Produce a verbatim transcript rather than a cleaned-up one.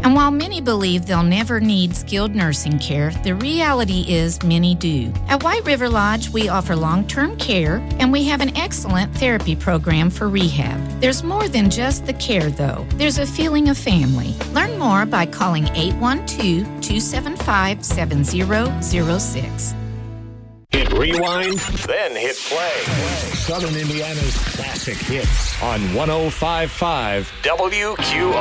And while many believe they'll never need skilled nursing care, the reality is many do. At White River Lodge, we offer long-term care, and we have an excellent therapy program for rehab. There's more than just the care, though. There's a feeling of family. Learn more by calling eight one two, two seven five, seven zero zero six. Hit rewind, then hit play. Southern Indiana's classic hits On one oh five point five W Q R.